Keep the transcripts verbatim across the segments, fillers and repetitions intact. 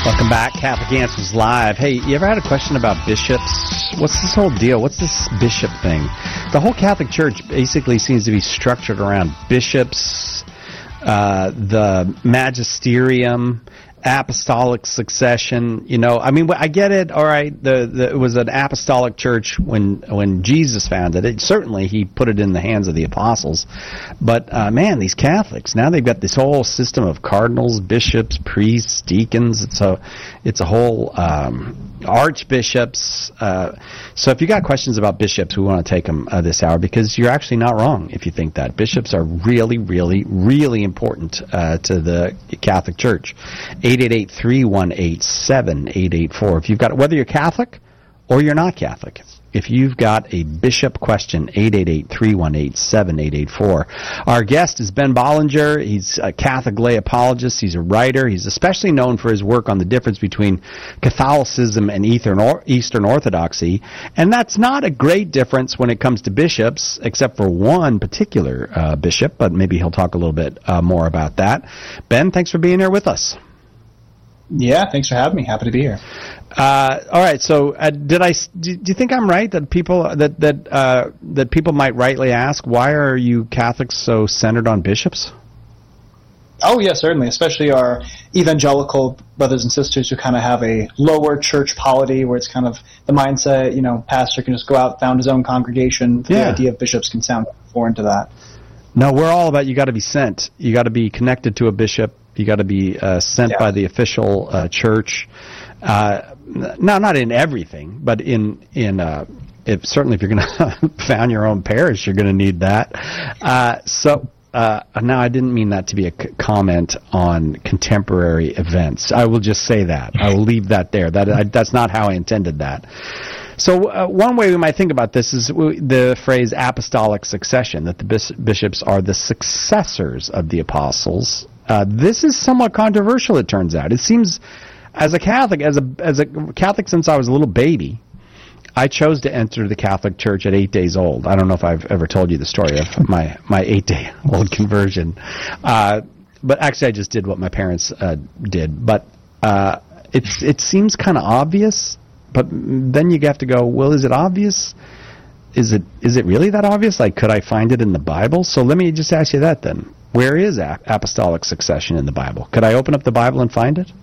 Welcome back, Catholic Answers Live. Hey, you ever had a question about bishops? What's this whole deal? What's this bishop thing? The whole Catholic Church basically seems to be structured around bishops, uh, the magisterium, apostolic succession. You know, I mean, I get it. All right, the, the it was an apostolic church when when Jesus founded it. Certainly, he put it in the hands of the apostles. But uh, man, these Catholics now they've got this whole system of cardinals, bishops, priests, deacons. It's a it's a whole um, archbishops. Uh, so if you got questions about bishops, we want to take them uh, this hour because you're actually not wrong if you think that bishops are really, really, really important uh, to the Catholic Church. eight eight eight, three one eight, seven eight eight four. If you've got, whether you're Catholic or you're not Catholic, if you've got a bishop question, eight eight eight, three one eight, seven eight eight four. Our guest is Ben Bollinger. He's a Catholic lay apologist. He's a writer. He's especially known for his work on the difference between Catholicism and Eastern Orthodoxy. And that's not a great difference when it comes to bishops, except for one particular uh, bishop, but maybe he'll talk a little bit uh, more about that. Ben, thanks for being here with us. Yeah, thanks for having me. Happy to be here. Uh, all right. So, uh, did I? Do, do you think I'm right that people that that uh, that people might rightly ask, why are you Catholics so centered on bishops? Oh, yeah, certainly. Especially our evangelical brothers and sisters who kind of have a lower church polity, where it's kind of the mindset, you know, pastor can just go out, found his own congregation. Yeah. The idea of bishops can sound foreign to that. No, we're all about you got to be sent. You got to be connected to a bishop. You got to be uh, sent yeah. by the official uh, church. Uh, no, not in everything, but in in uh, if certainly if you're going to found your own parish, you're going to need that. Uh, so uh, now I didn't mean that to be a c- comment on contemporary events. I will just say that. I will leave that there. That I, that's not how I intended that. So uh, one way we might think about this is the phrase apostolic succession, that the bis- bishops are the successors of the apostles. Uh, this is somewhat controversial, it turns out. It seems, as a Catholic, as a as a Catholic since I was a little baby, I chose to enter the Catholic Church at eight days old. I don't know if I've ever told you the story of my, my eight-day-old conversion. Uh, but actually, I just did what my parents uh, did. But uh, it's it seems kind of obvious, but then you have to go, well, is it obvious? Is it is it really that obvious? Like, could I find it in the Bible? So let me just ask you that then. Where is apostolic succession in the Bible? Could I open up the Bible and find it?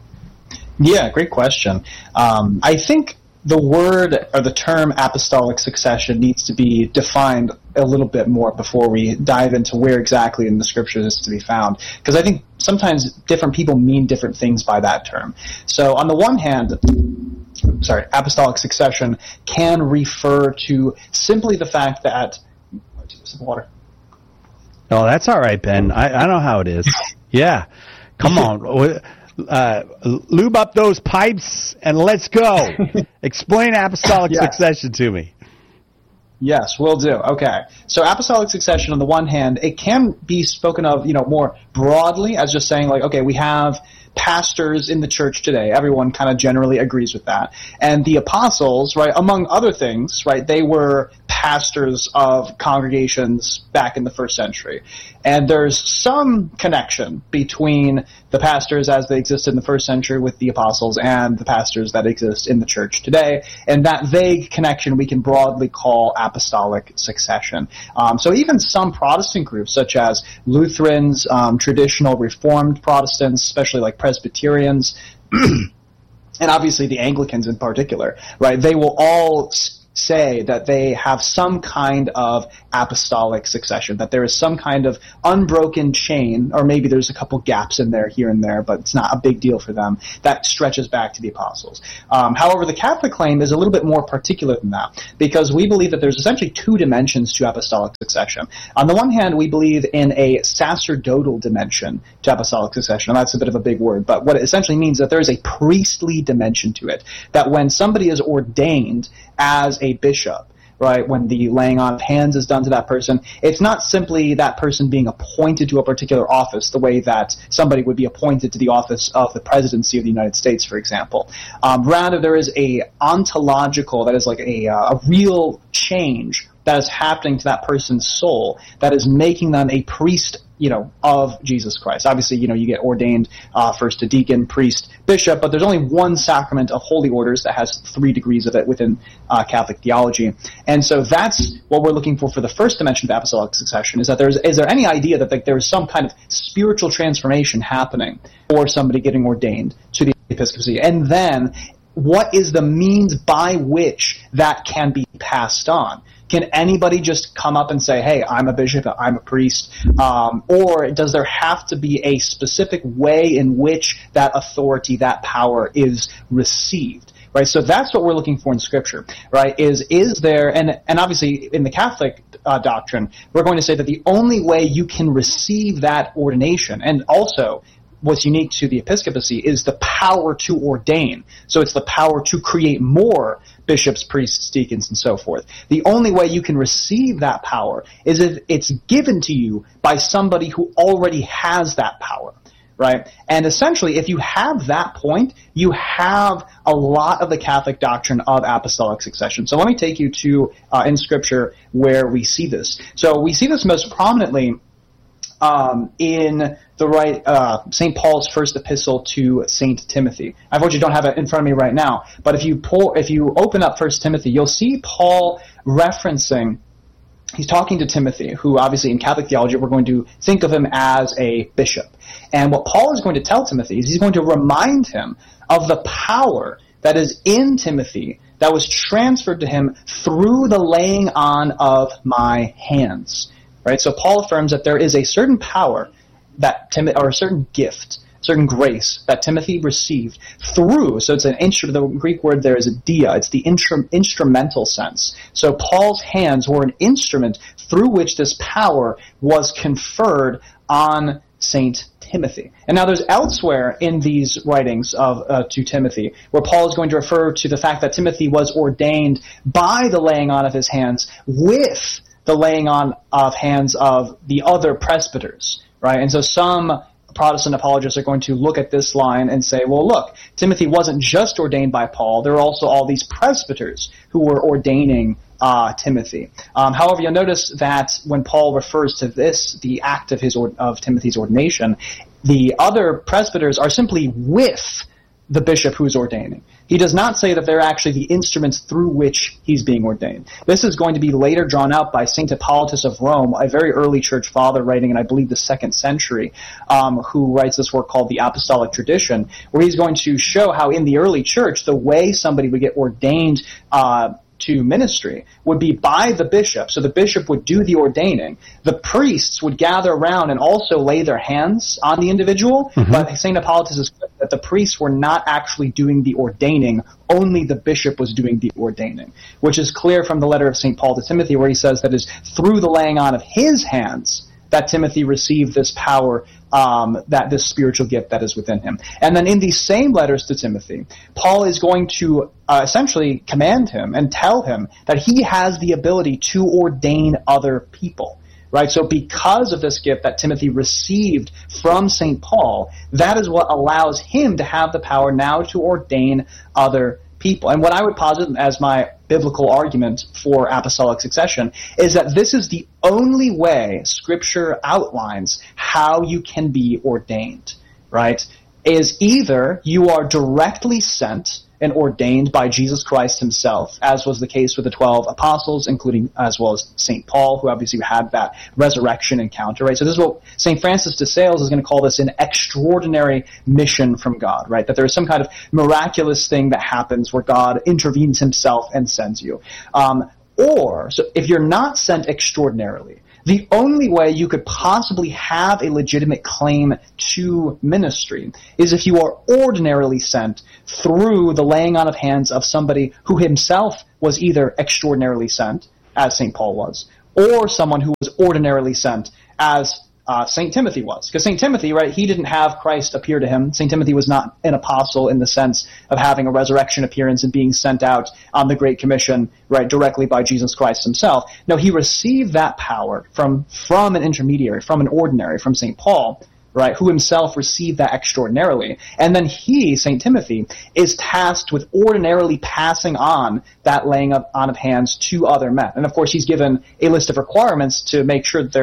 Yeah, great question. Um, I think the word or the term apostolic succession needs to be defined a little bit more before we dive into where exactly in the scriptures it's to be found. Because I think sometimes different people mean different things by that term. So on the one hand, sorry, apostolic succession can refer to simply the fact that some water. Oh, that's all right, Ben. I, I know how it is. Yeah. Come on. Uh, lube up those pipes and let's go. Explain apostolic yeah. succession to me. Yes, will do. Okay. So apostolic succession, on the one hand, it can be spoken of, you know, more broadly as just saying, like, okay, we have pastors in the church today. Everyone kind of generally agrees with that. And the apostles, right, among other things, right, they were pastors of congregations back in the first century. And there's some connection between the pastors as they existed in the first century with the apostles and the pastors that exist in the church today. And that vague connection we can broadly call apostolic succession. Um, so even some Protestant groups, such as Lutherans, um, traditional Reformed Protestants, especially like Presbyterians, and obviously the Anglicans in particular, right, they will all say that they have some kind of apostolic succession, that there is some kind of unbroken chain, or maybe there's a couple gaps in there here and there, but it's not a big deal for them, that stretches back to the apostles. Um, however, the Catholic claim is a little bit more particular than that, because we believe that there's essentially two dimensions to apostolic succession. On the one hand, we believe in a sacerdotal dimension to apostolic succession, and that's a bit of a big word, but what it essentially means is that there is a priestly dimension to it, that when somebody is ordained as a bishop, right, when the laying on of hands is done to that person, it's not simply that person being appointed to a particular office the way that somebody would be appointed to the office of the presidency of the United States, for example. Um, rather, there is a ontological, that is like a, uh, a real change that is happening to that person's soul that is making them a priest you know, of Jesus Christ. Obviously, you know, you get ordained uh, first to deacon, priest, bishop, but there's only one sacrament of holy orders that has three degrees of it within uh, Catholic theology. And so that's what we're looking for for the first dimension of apostolic succession, is that there's, is there any idea that like, there's some kind of spiritual transformation happening for somebody getting ordained to the episcopacy? And then what is the means by which that can be passed on? Can anybody just come up and say, hey, I'm a bishop, I'm a priest? Um, or does there have to be a specific way in which that authority, that power is received? Right? So that's what we're looking for in Scripture, right? Is is there, and, and obviously in the Catholic uh, doctrine, we're going to say that the only way you can receive that ordination, and also what's unique to the episcopacy, is the power to ordain. So it's the power to create more bishops, priests, deacons, and so forth. The only way you can receive that power is if it's given to you by somebody who already has that power, right? And essentially, if you have that point, you have a lot of the Catholic doctrine of apostolic succession. So let me take you to, uh, in Scripture, where we see this. So we see this most prominently Um, in the right, uh, Saint Paul's first epistle to Saint Timothy. I unfortunately don't have it in front of me right now, but if you pull, if you open up First Timothy, you'll see Paul referencing, he's talking to Timothy, who obviously in Catholic theology we're going to think of him as a bishop. And what Paul is going to tell Timothy is he's going to remind him of the power that is in Timothy that was transferred to him through the laying on of my hands. Right? So Paul affirms that there is a certain power that Tim, or a certain gift, certain grace that Timothy received through. So it's an instru- the Greek word there is a dia. It's the intru- instrumental sense. So Paul's hands were an instrument through which this power was conferred on Saint Timothy. And now there's elsewhere in these writings of uh, to Timothy where Paul is going to refer to the fact that Timothy was ordained by the laying on of his hands with the laying on of hands of the other presbyters, right? And so some Protestant apologists are going to look at this line and say, well, look, Timothy wasn't just ordained by Paul. There were also all these presbyters who were ordaining uh, Timothy. Um, however, you'll notice that when Paul refers to this, the act of his or- of Timothy's ordination, the other presbyters are simply with the bishop who's ordaining. He does not say that they're actually the instruments through which he's being ordained. This is going to be later drawn out by Saint Hippolytus of Rome, a very early church father writing in, I believe, the second century, um, who writes this work called The Apostolic Tradition, where he's going to show how in the early church, the way somebody would get ordained uh, to ministry would be by the bishop. So the bishop would do the ordaining. The priests would gather around and also lay their hands on the individual, mm-hmm. but Saint Hippolytus is clear that the priests were not actually doing the ordaining, only the bishop was doing the ordaining, which is clear from the letter of Saint Paul to Timothy, where he says that it is through the laying on of his hands that Timothy received this power, um, that this spiritual gift that is within him. And then in these same letters to Timothy, Paul is going to uh, essentially command him and tell him that he has the ability to ordain other people. Right? So because of this gift that Timothy received from Saint Paul, that is what allows him to have the power now to ordain other people. And what I would posit as my biblical argument for apostolic succession is that this is the only way Scripture outlines how you can be ordained, right? Is either you are directly sent and ordained by Jesus Christ himself, as was the case with the twelve apostles, including as well as Saint Paul, who obviously had that resurrection encounter, right? So this is what Saint Francis de Sales is going to call this an extraordinary mission from God, right? That there is some kind of miraculous thing that happens where God intervenes himself and sends you. Um, or, so if you're not sent extraordinarily, the only way you could possibly have a legitimate claim to ministry is if you are ordinarily sent through the laying on of hands of somebody who himself was either extraordinarily sent, as Saint Paul was, or someone who was ordinarily sent, as uh, Saint Timothy was. Because Saint Timothy, right, he didn't have Christ appear to him. Saint Timothy was not an apostle in the sense of having a resurrection appearance and being sent out on the Great Commission, right, directly by Jesus Christ himself. No, he received that power from, from an intermediary, from an ordinary, from Saint Paul, right, who himself received that extraordinarily. And then he, Saint Timothy, is tasked with ordinarily passing on that laying of, on of hands to other men. And of course, he's given a list of requirements to make sure that they're,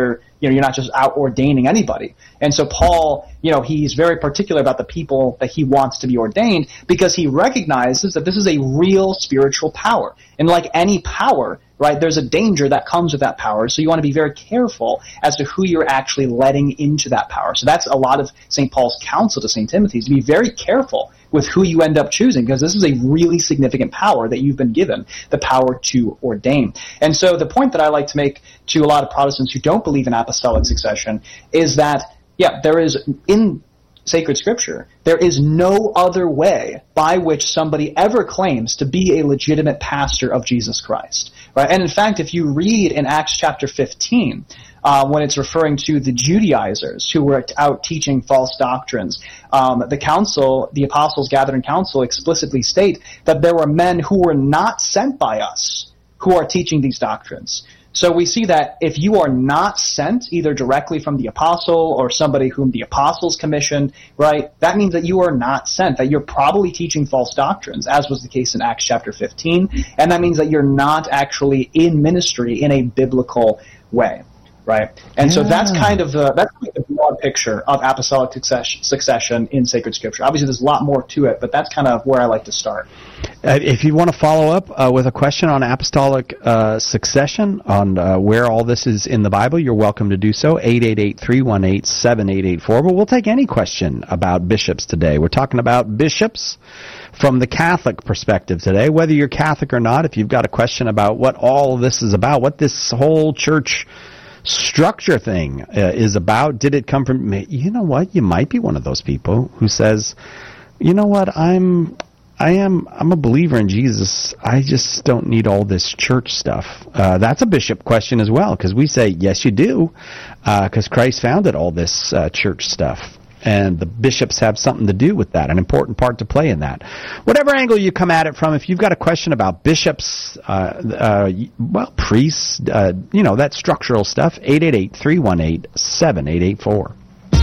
you know, you're not just out ordaining anybody. And so Paul, you know, he's very particular about the people that he wants to be ordained because he recognizes that this is a real spiritual power. And like any power, right, there's a danger that comes with that power. So you want to be very careful as to who you're actually letting into that power. So that's a lot of Saint Paul's counsel to Saint Timothy, is to be very careful with who you end up choosing, because this is a really significant power that you've been given, the power to ordain. And so the point that I like to make to a lot of Protestants who don't believe in apostolic succession is that, yeah, there is, in sacred scripture, there is no other way by which somebody ever claims to be a legitimate pastor of Jesus Christ. Right? And in fact, if you read in Acts chapter fifteen, uh, when it's referring to the Judaizers who were out teaching false doctrines, um, the council, the apostles gathered in council explicitly state that there were men who were not sent by us who are teaching these doctrines. So we see that if you are not sent either directly from the apostle or somebody whom the apostles commissioned, right, that means that you are not sent, that you're probably teaching false doctrines, as was the case in Acts chapter fifteen, and that means that you're not actually in ministry in a biblical way. Right, and yeah. so that's kind of the that's like the broad picture of apostolic succession, succession in sacred scripture. Obviously, there's a lot more to it, but that's kind of where I like to start. Uh, if you want to follow up uh, with a question on apostolic uh, succession, on uh, where all this is in the Bible, you're welcome to do so. eight eight eight, three one eight, seven eight eight four. But we'll take any question about bishops today. We're talking about bishops from the Catholic perspective today. Whether you're Catholic or not, if you've got a question about what all of this is about, what this whole church structure thing uh, is about, did it come from, you know what, you might be one of those people who says, you know what, I'm I am I'm a believer in Jesus, I just don't need all this church stuff. Uh, that's a bishop question as well, because we say yes you do, because uh, Christ founded all this uh, church stuff, and the bishops have something to do with that, an important part to play in that. Whatever angle you come at it from, if you've got a question about bishops, uh, uh, well, priests, uh, you know, that structural stuff, eight eight eight, three one eight, seven eight eight four.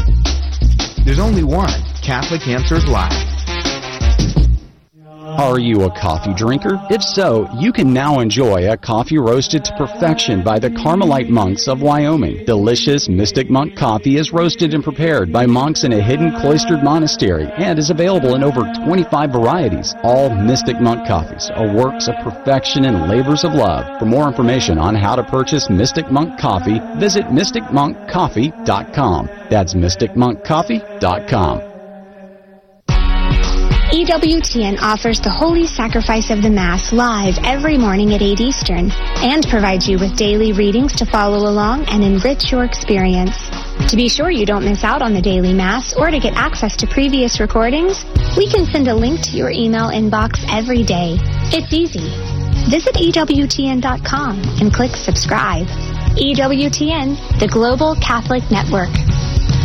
There's only one Catholic Answers Live. Are you a coffee drinker? If so, you can now enjoy a coffee roasted to perfection by the Carmelite monks of Wyoming. Delicious Mystic Monk coffee is roasted and prepared by monks in a hidden cloistered monastery and is available in over twenty-five varieties. All Mystic Monk coffees are works of perfection and labors of love. For more information on how to purchase Mystic Monk coffee, visit mystic monk coffee dot com. That's mystic monk coffee dot com. E W T N offers the Holy Sacrifice of the Mass live every morning at eight Eastern and provides you with daily readings to follow along and enrich your experience. To be sure you don't miss out on the daily Mass or to get access to previous recordings, we can send a link to your email inbox every day. It's easy. Visit E W T N dot com and click subscribe. E W T N, the Global Catholic Network.